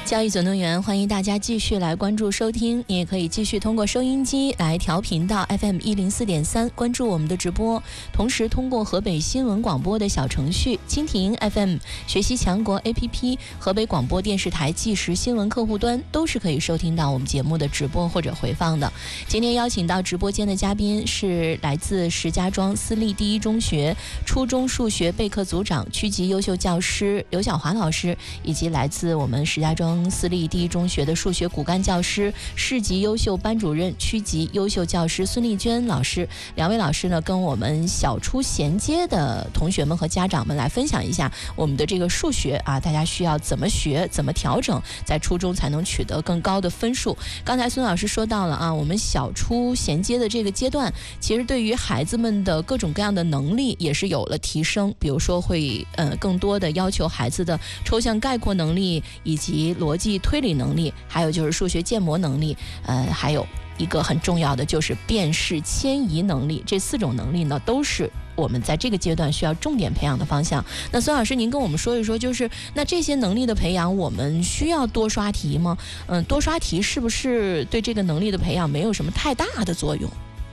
教育总动员，欢迎大家继续来关注收听，你也可以继续通过收音机来调频到 FM104.3 关注我们的直播，同时通过河北新闻广播的小程序、蜻蜓 FM、学习强国 APP、河北广播电视台即时新闻客户端都是可以收听到我们节目的直播或者回放的。今天邀请到直播间的嘉宾是来自石家庄私立第一中学初中数学备课组长、区级优秀教师刘晓华老师，以及来自我们石家庄私立第一中学的数学骨干教师、市级优秀班主任、区级优秀教师孙丽娟老师。两位老师呢，跟我们小初衔接的同学们和家长们来分享一下我们的这个数学啊，大家需要怎么学、怎么调整，在初中才能取得更高的分数。刚才孙老师说到了啊，我们小初衔接的这个阶段，其实对于孩子们的各种各样的能力也是有了提升，比如说会更多的要求孩子的抽象概括能力，以及逻辑推理能力，还有就是数学建模能力，还有一个很重要的就是辨识迁移能力。这4种能力呢，都是我们在这个阶段需要重点培养的方向。那孙老师，您跟我们说一说，就是那这些能力的培养，我们需要多刷题吗？多刷题是不是对这个能力的培养没有什么太大的作用？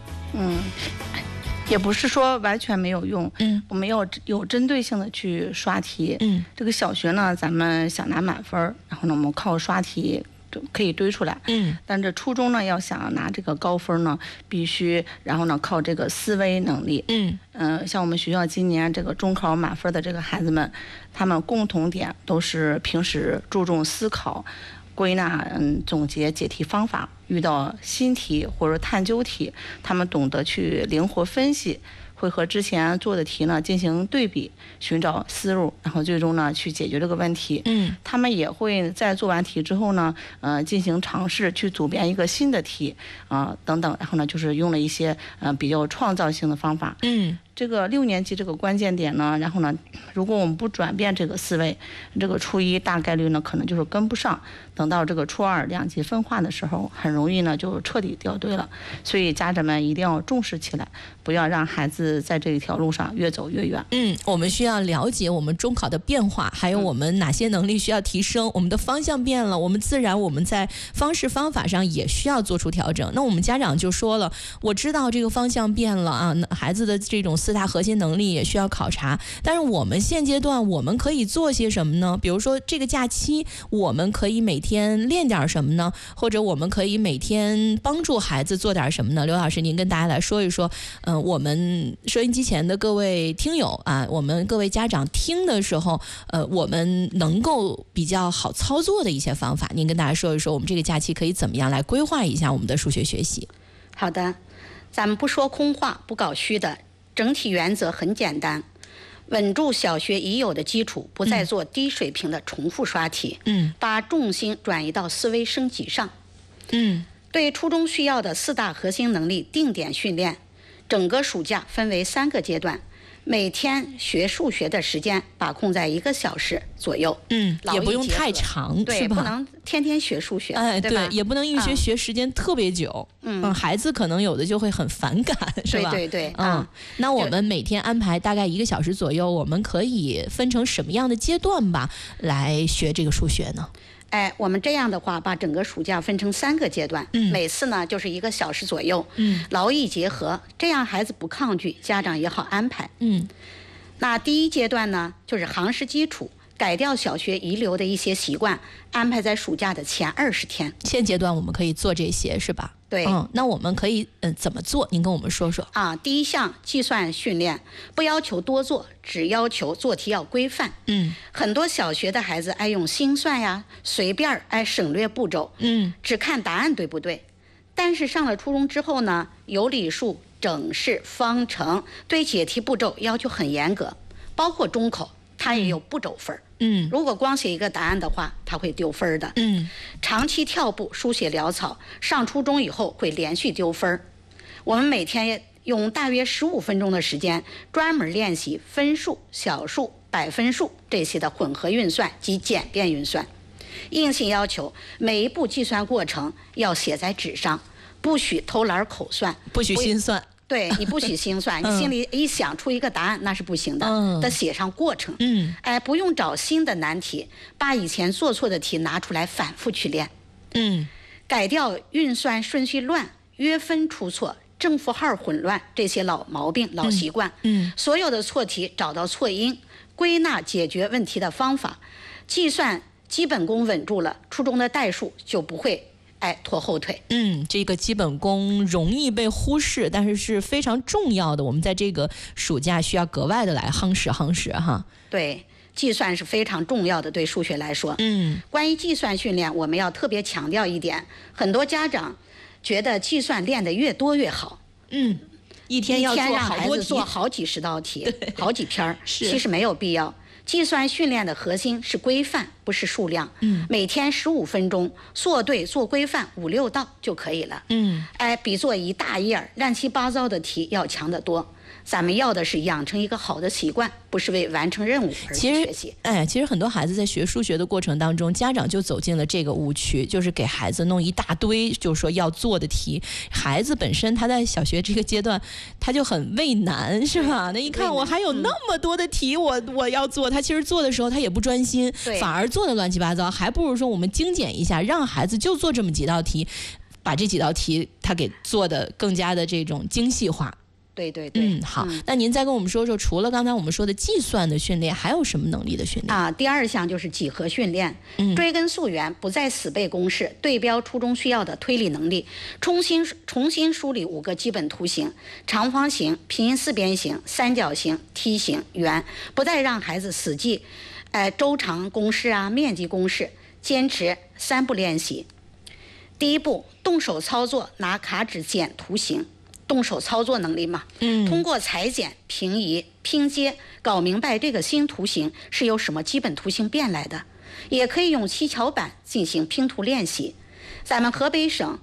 也不是说完全没有用，我们要有针对性的去刷题。这个小学呢，咱们想拿满分，然后呢，我们靠刷题可以堆出来。但这初中呢，要想拿这个高分呢，必须然后呢靠这个思维能力。像我们学校今年这个中考满分的这个孩子们，他们共同点都是平时注重思考、归纳、总结、解题方法，遇到新题或者探究题，他们懂得去灵活分析，会和之前做的题呢进行对比，寻找思路，然后最终呢去解决这个问题。他们也会在做完题之后呢，进行尝试去组编一个新的题等等，然后呢就是用了一些比较创造性的方法。这个6年级这个关键点呢，然后呢，如果我们不转变这个思维，这个初一大概率呢可能就是跟不上，等到这个初22级分化的时候，很容易呢就彻底掉队了。所以家长们一定要重视起来，不要让孩子在这一条路上越走越远。 我们需要了解我们中考的变化，还有我们哪些能力需要提升，我们的方向变了，我们自然我们在方式方法上也需要做出调整。那我们家长就说了，我知道这个方向变了啊，孩子的这种4大核心能力也需要考察，但是我们现阶段我们可以做些什么呢？比如说这个假期我们可以每天练点什么呢？或者我们可以每天帮助孩子做点什么呢？刘老师，您跟大家来说一说，我们收音机前的各位听友啊，我们各位家长听的时候，我们能够比较好操作的一些方法，您跟大家说一说，我们这个假期可以怎么样来规划一下我们的数学学习？ 好的，咱们不说空话，不搞虚的，整体原则很简单，稳住小学已有的基础，不再做低水平的重复刷题，把重心转移到思维升级上。对初中需要的4大核心能力定点训练，整个暑假分为3个阶段，每天学数学的时间把控在1个小时左右。 也不用太长， 对， 是吧？ 不能天天学数学， 对，也不能一学时间特别久，孩子可能有的就会很反感，是吧？ 对， 那我们每天安排大概1个小时左右，我们可以分成什么样的阶段吧，来学这个数学呢？ 我们这样的话，把整个暑假分成3个阶段，每次呢就是1个小时左右，劳逸结合，这样孩子不抗拒，家长也好安排。那第1阶段呢，就是行识基础，改掉小学遗留的一些习惯，安排在暑假的前20天。 现阶段我们可以做这些，是吧？ 对。 那我们可以怎么做？您跟我们说说。 第1项计算训练，不要求多做，只要求做题要规范。很多小学的孩子爱用心算呀，随便爱省略步骤，只看答案对不对。但是上了初中之后呢，有理数、整式、方程，对解题步骤要求很严格，包括中考它也有步骤分。如果光写一个答案的话，它会丢分的。长期跳步、书写潦草，上初中以后会连续丢分。我们每天用大约15分钟的时间，专门练习分数、小数、百分数这些的混合运算及简便运算。硬性要求每一步计算过程要写在纸上，不许偷懒口算， 不许心算。 对，你不许心算，你心里一想出一个答案那是不行的，得写上过程。不用找新的难题，把以前做错的题拿出来反复去练。改掉运算顺序乱、约分出错、正负号混乱这些老毛病、老习惯。所有的错题找到错因，归纳解决问题的方法，计算基本功稳住了，初中的代数就不会拖后腿。 这个基本功容易被忽视，但是是非常重要的，我们在这个暑假需要格外的来夯实哈。 对，计算是非常重要的，对数学来说。关于计算训练，我们要特别强调一点，很多家长觉得计算练得越多越好。 一天要让孩子做好几十道题，好几篇，其实没有必要。计算训练的核心是规范，不是数量。每天15分钟，做对做规范5、6道就可以了。比做一大页乱七八糟的题要强得多。咱们要的是养成一个好的习惯，不是为完成任务而去学习。 其实很多孩子在学数学的过程当中，家长就走进了这个误区，就是给孩子弄一大堆就是说要做的题。孩子本身他在小学这个阶段他就很畏难，是吧？那一看我还有那么多的题我要做，他其实做的时候他也不专心，反而做的乱七八糟。还不如说我们精简一下，让孩子就做这么几道题，把这几道题他给做的更加的这种精细化。 对， 好，那您再跟我们说说，除了刚才我们说的计算的训练，还有什么能力的训练第二项就是几何训练，追根溯源，不再死背公式，对标初中需要的推理能力，重新梳理5个基本图形：长方形、平行四边形、三角形、梯形、圆，不再让孩子死记周长公式面积公式，坚持3步练习。第一步，动手操作，拿卡纸剪图形。动手操作能力嘛，通过裁剪、平移、拼接，搞明白这个新图形是由什么基本图形变来的，也可以用七巧板进行拼图练习。咱们河北省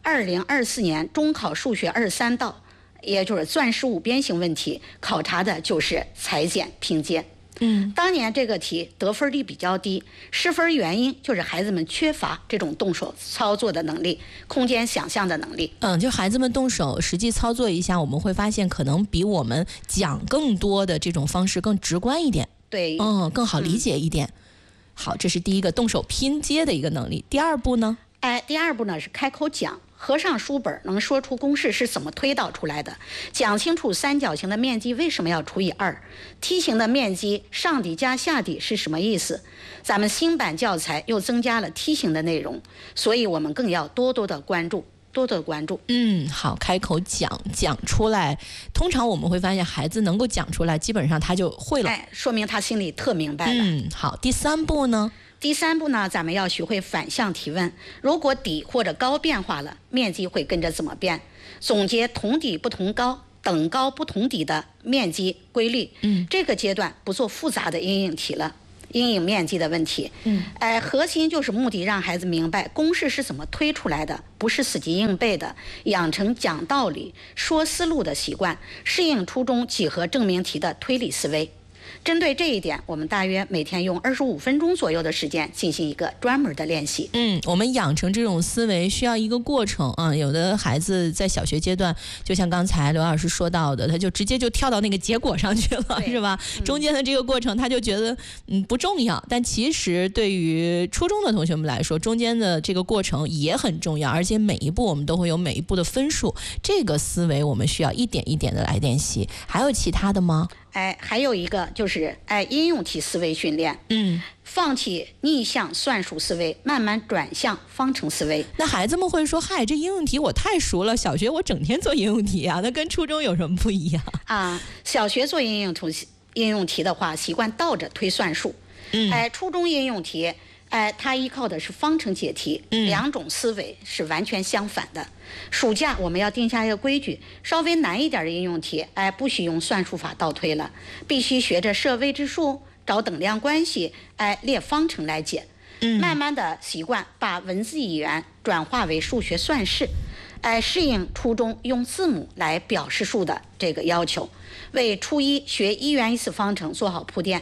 2024年中考数学23道，也就是钻石5边形问题，考察的就是裁剪、拼接。当年这个题得分率比较低，失分原因就是孩子们缺乏这种动手操作的能力，空间想象的能力。 就孩子们动手实际操作一下，我们会发现可能比我们讲更多的这种方式更直观一点。 对， 更好理解一点。好，这是第一个动手拼接的一个能力。第二步呢？ 第二步呢是开口讲。合上书本能说出公式是怎么推导出来的，讲清楚三角形的面积为什么要除以2，梯形的面积上底加下底是什么意思。咱们新版教材又增加了梯形的内容，所以我们更要多多的关注。 好，开口讲出来，通常我们会发现孩子能够讲出来，基本上他就会了， 说明他心里特明白了。 好，第三步呢？ 咱们要学会反向提问，如果底或者高变化了，面积会跟着怎么变？总结同底不同高、等高不同底的面积规律。这个阶段不做复杂的阴影题了，阴影面积的问题。核心就是目的让孩子明白公式是怎么推出来的，不是死记硬背的，养成讲道理、说思路的习惯，适应初中几何证明题的推理思维。针对这一点，我们大约每天用25分钟左右的时间进行一个专门的练习。 我们养成这种思维需要一个过程啊。有的孩子在小学阶段，就像刚才刘老师说到的，他就直接就跳到那个结果上去了，是吧？中间的这个过程他就觉得不重要，但其实对于初中的同学们来说，中间的这个过程也很重要，而且每一步我们都会有每一步的分数。这个思维我们需要一点一点的来练习。还有其他的吗？ 还有一个就是应用题思维训练，放弃逆向算术思维，慢慢转向方程思维。 那孩子们会说，嗨，这应用题我太熟了，小学我整天做应用题啊，那跟初中有什么不一样小学做应用题的话，习惯倒着推算术。初中应用题它依靠的是方程解题，两种思维是完全相反的。暑假我们要定下一个规矩，稍微难一点的应用题，不许用算术法倒推了，必须学着设未知数、找等量关系，列方程来解。慢慢的习惯把文字语言转化为数学算式，适应初中用字母来表示数的这个要求，为初一学1元1次方程做好铺垫。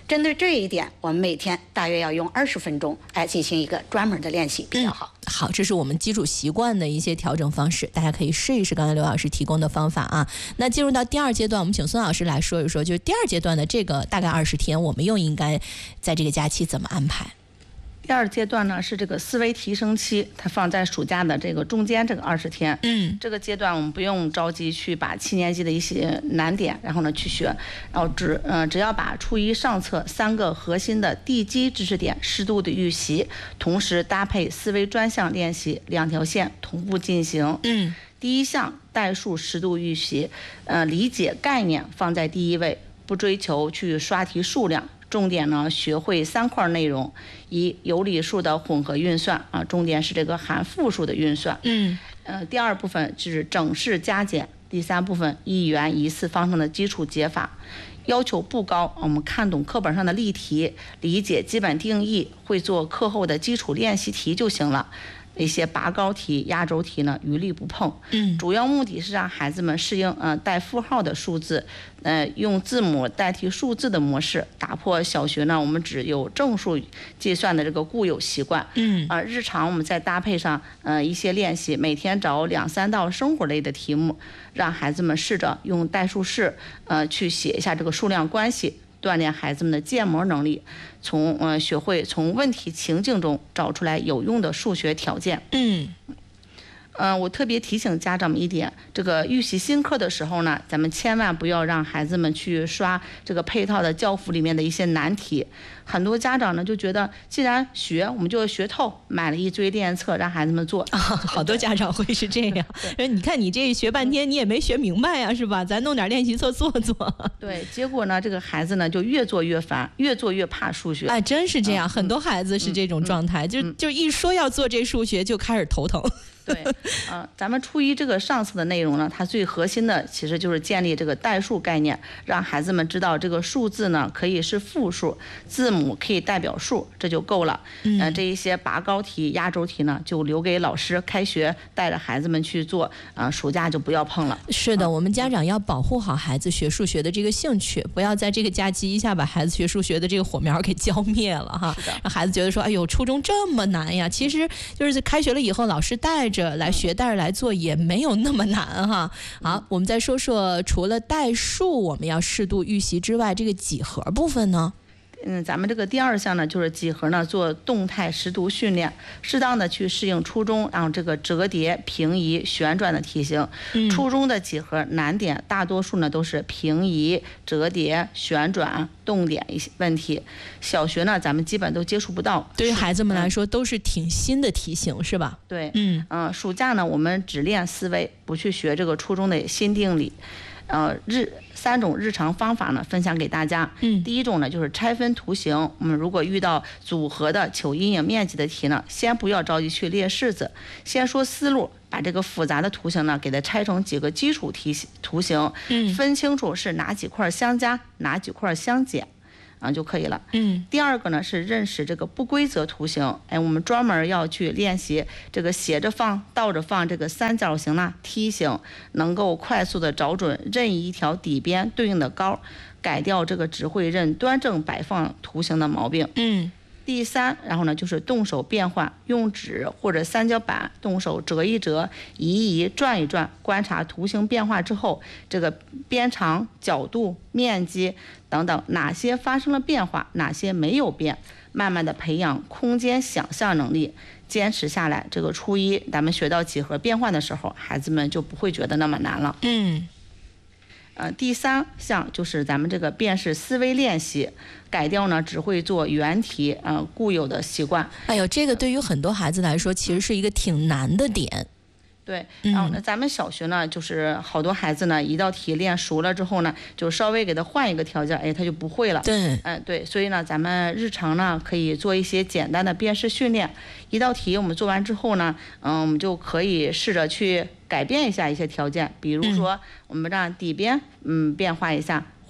针对这一点，我们每天大约要用20分钟，进行一个专门的练习比较好。 好，这是我们基础习惯的一些调整方式，大家可以试一试刚才刘老师提供的方法啊。那进入到第2阶段，我们请孙老师来说一说，就是第2阶段的这个大概20天，我们又应该在这个假期怎么安排？ 第2阶段呢是这个思维提升期，它放在暑假的这个中间这个20天。这个阶段我们不用着急去把7年级的一些难点，然后呢去学，然后只要把初一上册3个核心的地基知识点适度的预习，同时搭配思维专项练习2条线同步进行。第一项代数适度预习，理解概念放在第1位，不追求去刷题数量。重点呢，学会3块内容：一、有理数的混合运算啊，重点是这个含复数的运算。第2部分是整式加减，第3部分1元1次方程的基础解法。要求不高，我们看懂课本上的例题，理解基本定义，会做课后的基础练习题就行了。一些拔高题、压轴题呢，余力不碰。主要目的是让孩子们适应带负号的数字，用字母代替数字的模式，打破小学呢我们只有正数计算的这个固有习惯。日常我们再搭配上一些练习，每天找2-3道生活类的题目，让孩子们试着用代数式去写一下这个数量关系。锻炼孩子们的建模能力，学会从问题情境中找出来有用的数学条件。我特别提醒家长们一点，这个预习新课的时候呢，咱们千万不要让孩子们去刷这个配套的教辅里面的一些难题。很多家长呢就觉得，既然学我们就学透，买了一堆练册让孩子们做。 好多家长会是这样，你看你这学半天你也没学明白呀，是吧？咱弄点练习册做做。 对，结果呢这个孩子呢就越做越烦，越做越怕数学。 真是这样，很多孩子是这种状态，就一说要做这数学就开始头疼。 对，咱们初一这个上册的内容呢，它最核心的其实就是建立这个代数概念，让孩子们知道这个数字呢可以是复数，字母可以代表数，这就够了。这一些拔高题、压轴题呢，就留给老师开学带着孩子们去做，暑假就不要碰了。 是的，我们家长要保护好孩子学数学的这个兴趣，不要在这个假期一下把孩子学数学的这个火苗给浇灭了哈，让孩子觉得说，哎呦，初中这么难呀。其实就是开学了以后，老师带着来学，带着来做也没有那么难哈。好，我们再说说除了代数我们要适度预习之外，这个几何部分呢？ 咱们这个第2项呢，就是几何呢做动态识读训练，适当的去适应初中让这个折叠、平移、旋转的题型。初中的几何难点大多数呢都是平移、折叠、旋转、动点一些问题，小学呢咱们基本都接触不到， 对于孩子们来说都是挺新的题型，是吧？ 对，暑假呢我们只练思维，不去学这个初中的新定理。3种日常方法呢分享给大家。第一种呢就是拆分图形，我们如果遇到组合的求阴影面积的题呢，先不要着急去列式子，先说思路，把这个复杂的图形呢给它拆成几个基础图形，分清楚是哪几块相加，哪几块相减。就可以了。第2个呢是认识这个不规则图形，我们专门要去练习这个斜着放、倒着放这个三角形呢、梯形，能够快速的找准任意一条底边对应的高，改掉这个只会认端正摆放图形的毛病。第3，然后呢就是动手变换，用纸或者三角板动手折一折、移一移、转一转，观察图形变化之后，这个边长、角度、面积等等哪些发生了变化，哪些没有变，慢慢的培养空间想象能力。坚持下来，这个初一咱们学到几何变换的时候，孩子们就不会觉得那么难了。第3项就是咱们这个辨识思维练习，改掉呢只会做原题固有的习惯。 哎呦，这个对于很多孩子来说其实是一个挺难的点。 对，然后呢，咱们小学呢，就是好多孩子呢，一道题练熟了之后呢，就稍微给他换一个条件，他就不会了。 对， 对，所以呢，咱们日常呢可以做一些简单的辨识训练。一道题我们做完之后呢，我们就可以试着去改变一下一些条件，比如说我们让底边变化一下。或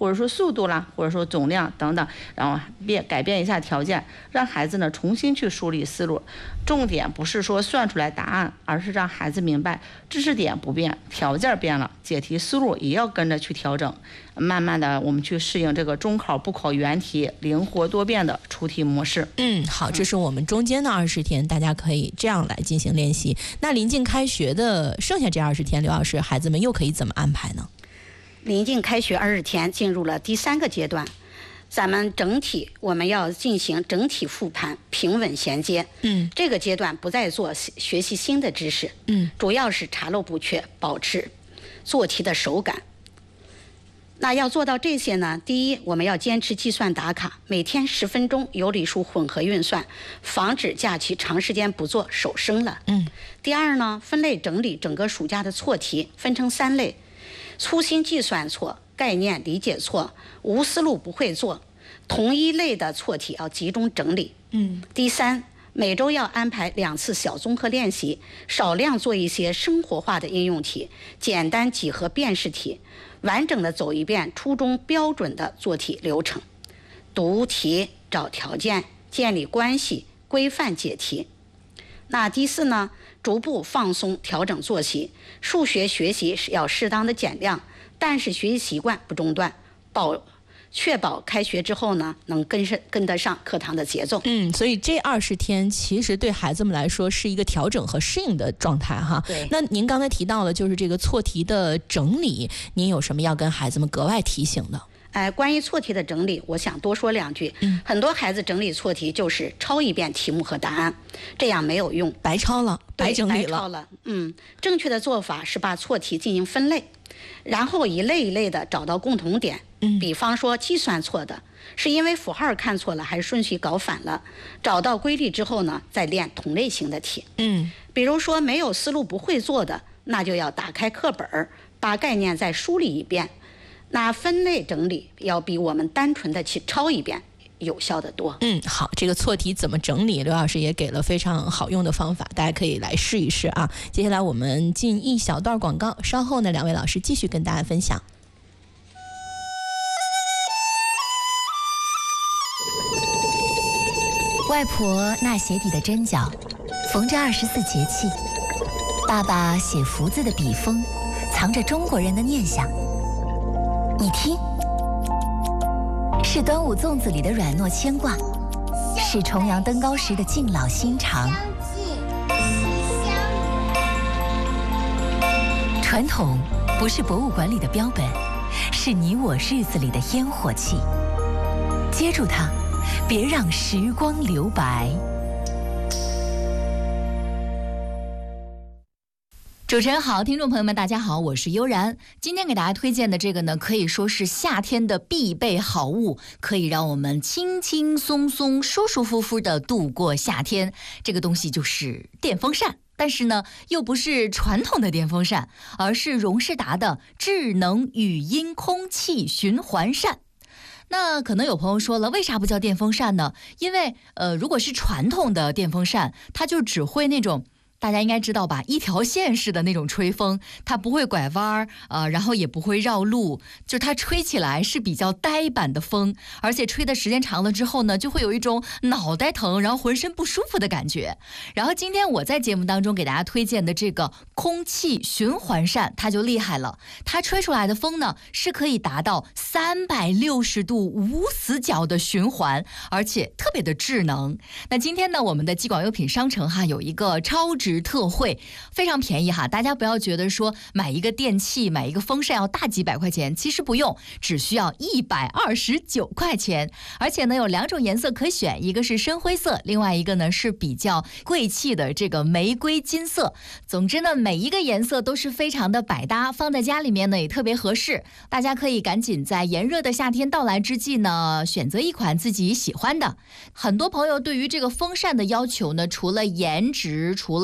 或者说速度啦，或者说总量等等，然后改变一下条件，让孩子呢重新去梳理思路。重点不是说算出来答案，而是让孩子明白知识点不变，条件变了，解题思路也要跟着去调整。慢慢的我们去适应这个中考不考原题，灵活多变的出题模式。 好，这是我们中间的20天，大家可以这样来进行练习。那临近开学的剩下这20天，刘老师，孩子们又可以怎么安排呢？ 临近开学20天，进入了第3个阶段，咱们我们要进行整体复盘，平稳衔接。这个阶段不再做学习新的知识，主要是查漏补缺，保持做题的手感。那要做到这些呢，第一，我们要坚持计算打卡，每天10分钟有理数混合运算，防止假期长时间不做手生了。第二呢，分类整理整个暑假的错题，分成3类：粗心计算错、概念理解错、无思路不会做。同一类的错题要集中整理。第三，每周要安排2次小综合练习，少量做一些生活化的应用题，简单几何辨识题，完整的走一遍初中标准的做题流程，读题、找条件、建立关系、规范解题。那第4呢，逐步放松调整作息，数学学习是要适当的减量，但是学习习惯不中断，确保开学之后呢，能跟得上课堂的节奏。 所以这20天其实对孩子们来说是一个调整和适应的状态哈。 对。 那您刚才提到了就是这个错题的整理，您有什么要跟孩子们格外提醒的？ 关于错题的整理，我想多说2句。很多孩子整理错题就是抄一遍题目和答案，这样没有用， 白抄了，白整理了。 白抄了。正确的做法是把错题进行分类，然后一类一类的找到共同点。比方说计算错的是因为符号看错了还是顺序搞反了，找到规律之后呢，再练同类型的题。比如说没有思路不会做的，那就要打开课本，把概念再梳理一遍。那分类整理要比我们单纯的去抄一遍有效的多。 好，这个错题怎么整理，刘老师也给了非常好用的方法，大家可以来试一试啊。接下来我们进一小段广告，稍后呢2位老师继续跟大家分享。 外婆纳鞋底的针脚缝着24节气，爸爸写福字的笔锋藏着中国人的念想。你听，是端午粽子里的软糯牵挂，是重阳登高时的敬老心肠。传统不是博物馆里的标本，是你我日子里的烟火气。接住它，别让时光留白。 主持人好，听众朋友们大家好，我是悠然。今天给大家推荐的这个呢，可以说是夏天的必备好物，可以让我们轻轻松松舒舒服服的度过夏天。这个东西就是电风扇，但是呢又不是传统的电风扇，而是荣仕达的智能语音空气循环扇。那可能有朋友说了，为啥不叫电风扇呢？因为如果是传统的电风扇，它就只会那种大家应该知道吧，一条线式的那种吹风，它不会拐弯然后也不会绕路，就它吹起来是比较呆板的风，而且吹的时间长了之后呢，就会有一种脑袋疼，然后浑身不舒服的感觉。然后今天我在节目当中给大家推荐的这个空气循环扇，它就厉害了，它吹出来的风呢是可以达到360度无死角的循环，而且特别的智能。那今天呢，我们的激广优品商城有一个超值特惠，非常便宜哈，大家不要觉得说买一个电器买一个风扇要大几百块钱，其实不用，只需要129块钱。而且呢有2种颜色可选，一个是深灰色，另外一个呢是比较贵气的这个玫瑰金色。总之呢每一个颜色都是非常的百搭，放在家里面呢也特别合适。大家可以赶紧在炎热的夏天到来之际呢，选择一款自己喜欢的。很多朋友对于这个风扇的要求呢，除了颜值，除了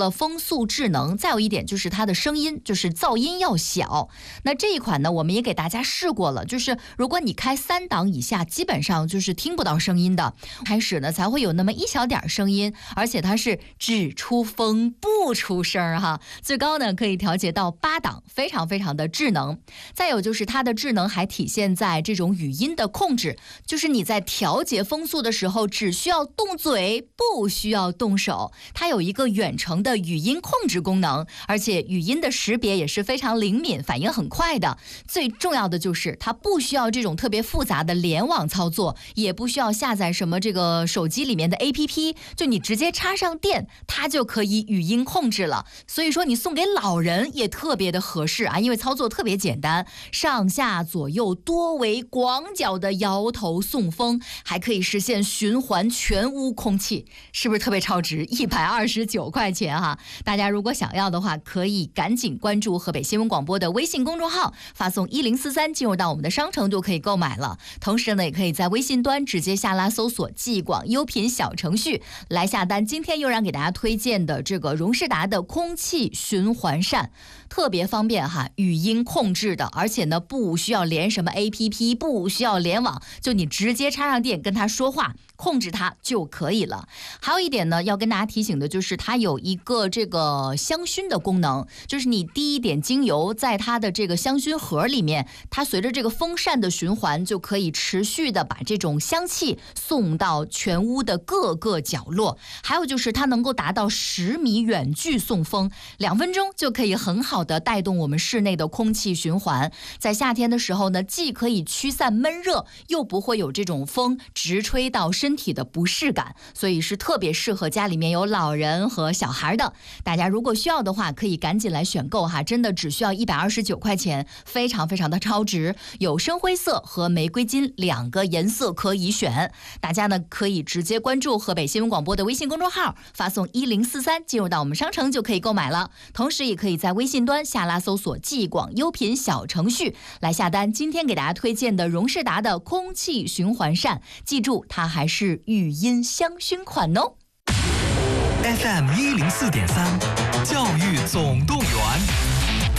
的风速智能，再有一点就是它的声音，就是噪音要小。那这一款呢，我们也给大家试过了，就是如果你开3档以下，基本上就是听不到声音的，开始呢才会有那么一小点声音，而且它是只出风不出声哈。最高呢可以调节到8档，非常非常的智能。再有就是它的智能还体现在这种语音的控制，就是你在调节风速的时候，只需要动嘴，不需要动手。它有一个远程的语音控制功能，而且语音的识别也是非常灵敏，反应很快的。最重要的就是它不需要这种特别复杂的联网操作，也不需要下载什么这个手机里面的 APP， 就你直接插上电，它就可以语音控制了。所以说你送给老人也特别的合适啊，因为操作特别简单，上下左右多维广角的摇头送风，还可以实现循环全屋空气，是不是特别超值？129块钱哈！大家如果想要的话，可以赶紧关注河北新闻广播的微信公众号，发送1043进入到我们的商城就可以购买了。同时呢，也可以在微信端直接下拉搜索既广优品小程序来下单。今天又让给大家推荐的这个荣仕达的空气循环扇，特别方便哈，语音控制的，而且呢不需要连什么 APP， 不需要联网，就你直接插上电跟它说话，控制它就可以了。还有一点呢，要跟大家提醒的就是它有一个这个香薰的功能，就是你滴一点精油在它的这个香薰盒里面，它随着这个风扇的循环，就可以持续的把这种香气送到全屋的各个角落。还有就是它能够达到10米远距送风，2分钟就可以很好的带动我们室内的空气循环。在夏天的时候呢，既可以驱散闷热，又不会有这种风直吹到身体的不适感，所以是特别适合家里面有老人和小孩的。大家如果需要的话，可以赶紧来选购哈，真的只需要129块钱，非常非常的超值。有深灰色和玫瑰金2个颜色可以选，大家呢可以直接关注河北新闻广播的微信公众号，发送1043进入到我们商城就可以购买了。同时也可以在微信端下拉搜索既广优品小程序来下单今天给大家推荐的荣仕达的空气循环扇，记住它还是语音香薰款哦。 FM 104.3教育总动员。